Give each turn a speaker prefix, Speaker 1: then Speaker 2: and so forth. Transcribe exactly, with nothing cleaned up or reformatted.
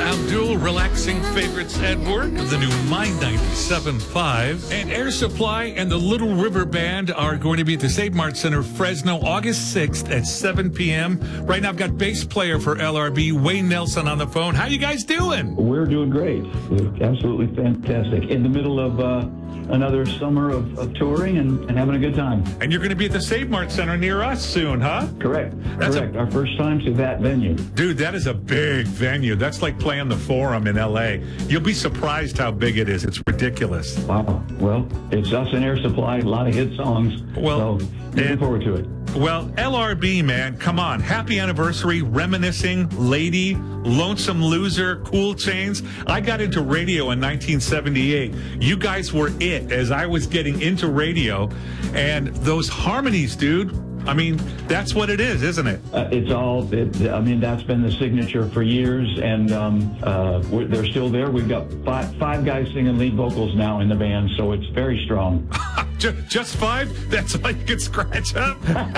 Speaker 1: Abdul, relaxing favorites at work, the new My ninety-seven point five. And Air Supply and the Little River Band are going to be at the Save Mart Center, Fresno, August sixth at seven p.m. Right now, I've got bass player for L R B, Wayne Nelson, on the phone. How you guys doing?
Speaker 2: We're doing great. We're absolutely fantastic. In the middle of uh, another summer of, of touring and, and having a good time.
Speaker 1: And you're going to be at the Save Mart Center near us soon, huh?
Speaker 2: Correct.
Speaker 1: That's
Speaker 2: Correct.
Speaker 1: A,
Speaker 2: Our first time to that venue.
Speaker 1: Dude, that is a big venue. That's like playing the Forum in L A. You'll be surprised how big it is. It's ridiculous.
Speaker 2: Wow. Well, it's us and Air Supply, a lot of hit songs.
Speaker 1: Well,
Speaker 2: so looking
Speaker 1: and,
Speaker 2: forward to it.
Speaker 1: Well, L R B, man, come on. Happy anniversary, Reminiscing, Lady, Lonesome Loser, Cool Chains. I got into radio in nineteen seventy-eight. You guys were it as I was getting into radio. And those harmonies, dude, I mean, that's what it is, isn't it?
Speaker 2: Uh, it's all, it, I mean, that's been the signature for years, and um, uh, we're, they're still there. We've got five, five guys singing lead vocals now in the band, so it's very strong.
Speaker 1: just, just five? That's all you can scratch up?